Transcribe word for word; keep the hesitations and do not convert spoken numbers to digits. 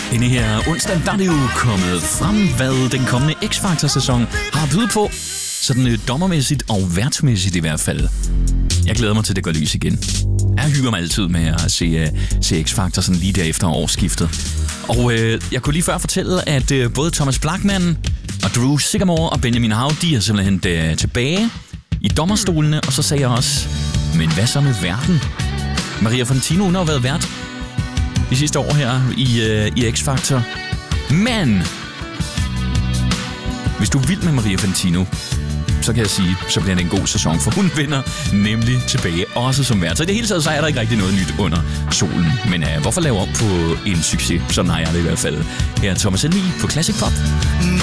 Denne her onsdag, der er det jo kommet frem, hvad den kommende X-Factor-sæson har at byde på. Sådan øh, dommermæssigt og værtsmæssigt i hvert fald. Jeg glæder mig til, det går lys igen. Jeg hygger mig altid med at se, uh, se X-Factor sådan lige der efter årsskiftet. Og øh, jeg kunne lige før fortælle, at øh, både Thomas Blachman og Drew Sigamore og Benjamin Hav, de er simpelthen øh, tilbage i dommerstolene. Og så sagde jeg også, men hvad så med verden? Maria Fantino, hun har været vært de sidste år her i, øh, i X-Factor. Men hvis du er vild med Maria Fantino, så kan jeg sige, så bliver det en god sæson, for hun vinder nemlig tilbage, også som vært. Så i det hele taget, så er der ikke rigtig noget nyt under solen. Men uh, hvorfor lave op på en succes? Sådan har jeg det i hvert fald. Her er Thomas Helmig på Classic Pop.